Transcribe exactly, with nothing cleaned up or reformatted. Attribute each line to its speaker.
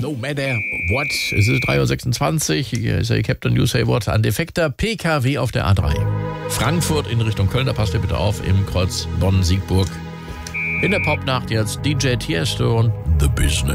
Speaker 1: No matter what. Es ist drei Uhr sechsundzwanzig. Hier ist der Captain You Say What. Ein defekter P K W auf der A drei. Frankfurt in Richtung Köln. Da passt ihr bitte auf. Im Kreuz Bonn-Siegburg. In der Popnacht jetzt D J Tiesto und The Business.